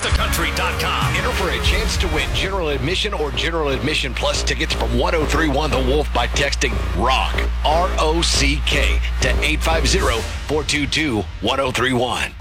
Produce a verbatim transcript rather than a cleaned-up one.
the country dot com. Enter for a chance to win general admission or general admission plus tickets from one oh three one The Wolf by texting ROCK, R O C K, to eight five zero, four two two, one oh three one.